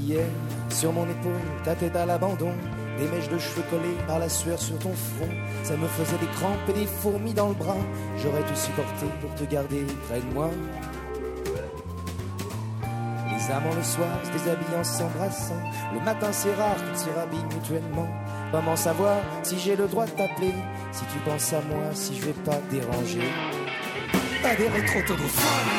hier, sur mon épaule, ta tête à l'abandon, des mèches de cheveux collées par la sueur sur ton front. Ça me faisait des crampes et des fourmis dans le bras. J'aurais tout supporté pour te garder près de moi. Les amants le soir se déshabillent en s'embrassant. Le matin c'est rare qu'ils se rhabillent mutuellement. Comment savoir si j'ai le droit de t'appeler, si tu penses à moi, si je vais pas te déranger. T'as des rétro-téléphones.